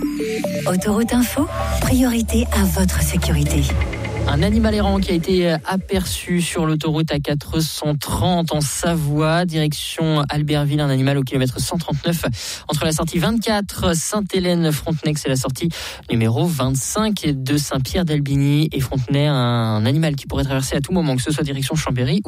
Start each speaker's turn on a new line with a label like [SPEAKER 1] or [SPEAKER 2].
[SPEAKER 1] Autoroute Info, priorité à votre sécurité.
[SPEAKER 2] Un animal errant qui a été aperçu sur l'autoroute A430 en Savoie, direction Albertville, un animal au kilomètre 139 entre la sortie 24 Sainte-Hélène-Frontenac et la sortie numéro 25 de Saint-Pierre d'Albigny et Frontenay, un animal qui pourrait traverser à tout moment, que ce soit direction Chambéry